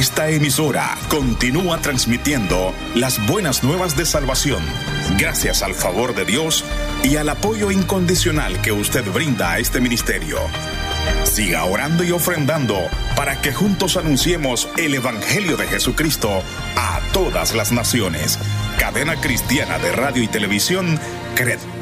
esta emisora continúa transmitiendo las buenas nuevas de salvación, gracias al favor de Dios y al apoyo incondicional que usted brinda a este ministerio. Siga orando y ofrendando para que juntos anunciemos el Evangelio de Jesucristo a todas las naciones. Cadena Cristiana de Radio y Televisión, CRED.